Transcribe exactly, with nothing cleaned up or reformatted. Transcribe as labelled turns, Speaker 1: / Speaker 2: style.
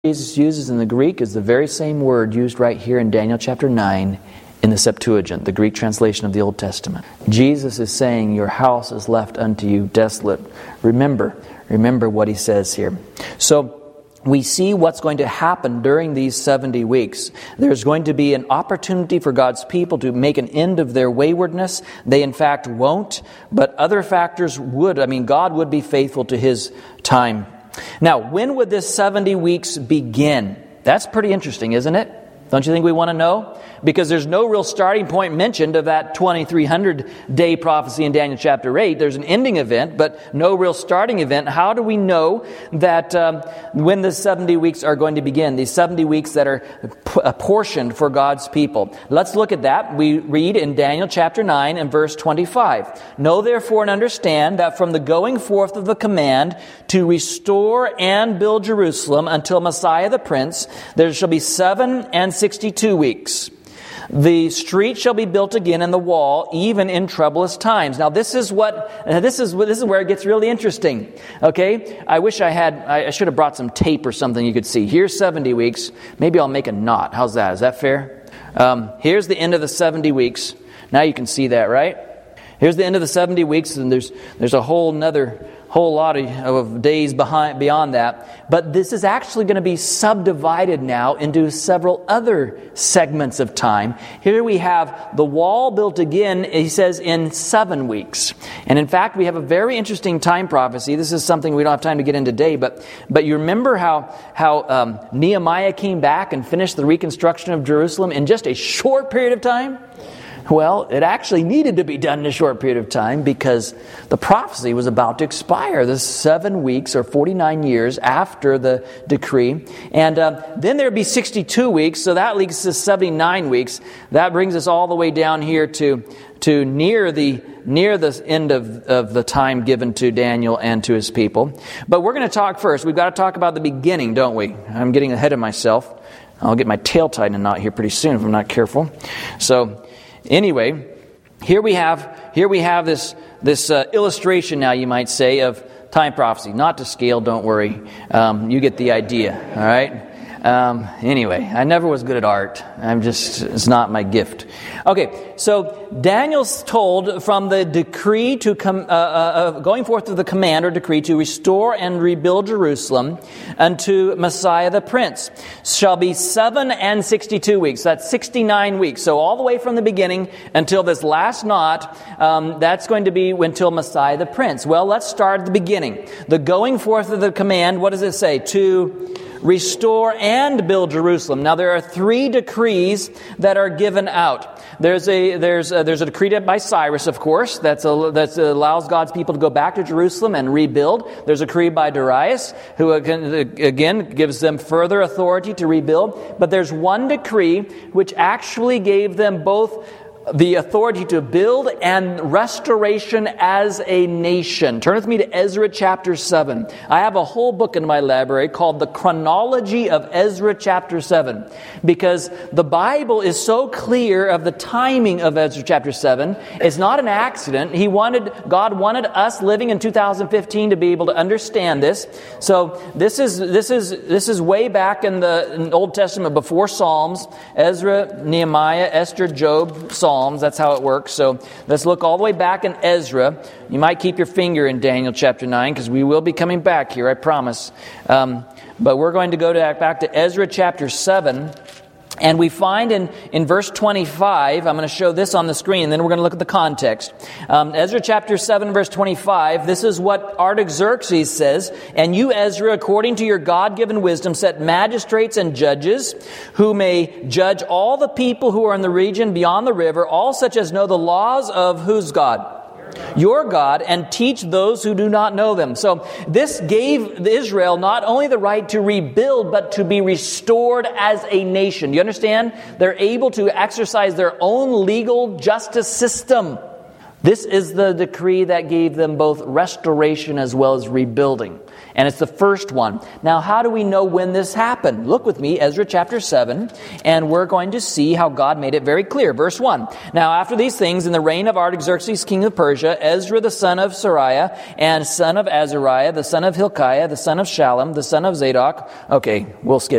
Speaker 1: Jesus uses in the Greek is the very same word used right here in Daniel chapter nine in the Septuagint, the Greek translation of the Old Testament. Jesus is saying, your house is left unto you desolate. Remember, remember what he says here. So we see what's going to happen during these seventy weeks. There's going to be an opportunity for God's people to make an end of their waywardness. They in fact won't, but other factors would. I mean, God would be faithful to His time. Now, when would this seventy weeks begin? That's pretty interesting, isn't it? Don't you think we want to know? Because there's no real starting point mentioned of that twenty-three hundred day prophecy in Daniel chapter eight. There's an ending event, but no real starting event. How do we know that um, when the seventy weeks are going to begin? These seventy weeks that are p- apportioned for God's people. Let's look at that. We read in Daniel chapter nine and verse twenty-five. Know therefore and understand that from the going forth of the command to restore and build Jerusalem until Messiah the Prince, there shall be seven and sixty-two weeks. The street shall be built again and the wall, even in troublous times. Now, this is what this is. This is where it gets really interesting. Okay, I wish I had. I should have brought some tape or something you could see. Here's seventy weeks. Maybe I'll make a knot. How's that? Is that fair? Um, here's the end of the seventy weeks. Now you can see that, right? Here's the end of the seventy weeks, and there's there's a whole nother. whole lot of, of days behind beyond that. But this is actually going to be subdivided now into several other segments of time. Here we have the wall built again, he says, in seven weeks. And in fact, we have a very interesting time prophecy. This is something we don't have time to get into today, but but you remember how, how um, Nehemiah came back and finished the reconstruction of Jerusalem in just a short period of time? Well, it actually needed to be done in a short period of time because the prophecy was about to expire. This seven weeks or forty-nine years after the decree. And uh, then there'd be sixty-two weeks, so that leads to seventy-nine weeks. That brings us all the way down here to to near the near the end of, of the time given to Daniel and to his people. But we're going to talk first. We've got to talk about the beginning, don't we? I'm getting ahead of myself. I'll get my tail tied in a knot here pretty soon if I'm not careful. So anyway, here we have here we have this this uh, illustration now, you might say, of time prophecy. Not to scale, don't worry. Um, you get the idea, all right? Um, anyway, I never was good at art. I'm just, it's not my gift. Okay, so Daniel's told from the decree to come, uh, uh, going forth of the command or decree to restore and rebuild Jerusalem unto Messiah the Prince shall be seven and sixty-two weeks. That's sixty-nine weeks. So all the way from the beginning until this last knot, um, that's going to be until Messiah the Prince. Well, let's start at the beginning. The going forth of the command, what does it say? To restore and build Jerusalem. Now there are three decrees that are given out. There's a there's a, there's a decree by Cyrus, of course, that's a, that allows God's people to go back to Jerusalem and rebuild. There's a decree by Darius, who again gives them further authority to rebuild. But there's one decree which actually gave them both the authority to build and restoration as a nation. Turn with me to Ezra chapter seven. I have a whole book in my library called The Chronology of Ezra chapter seven, because the Bible is so clear of the timing of Ezra chapter seven. It's not an accident. He wanted, God wanted us living in two thousand fifteen to be able to understand this. So this is this is this is way back in the, in the Old Testament before Psalms. Ezra, Nehemiah, Esther, Job, Psalms. That's how it works. So let's look all the way back in Ezra. You might keep your finger in Daniel chapter nine because we will be coming back here, I promise. Um, but we're going to go to, back to Ezra chapter seven. And we find in, in verse twenty-five, I'm going to show this on the screen, and then we're going to look at the context. Um, Ezra chapter seven, verse twenty-five, this is what Artaxerxes says. And you, Ezra, according to your God-given wisdom, set magistrates and judges who may judge all the people who are in the region beyond the river, all such as know the laws of whose God? Your God, and teach those who do not know them. So this gave Israel not only the right to rebuild, but to be restored as a nation. Do you understand? They're able to exercise their own legal justice system. This is the decree that gave them both restoration as well as rebuilding. And it's the first one. Now, how do we know when this happened? Look with me, Ezra chapter seven, and we're going to see how God made it very clear. Verse one. Now, after these things, in the reign of Artaxerxes, king of Persia, Ezra the son of Sariah, and son of Azariah, the son of Hilkiah, the son of Shallum, the son of Zadok. Okay, we'll skip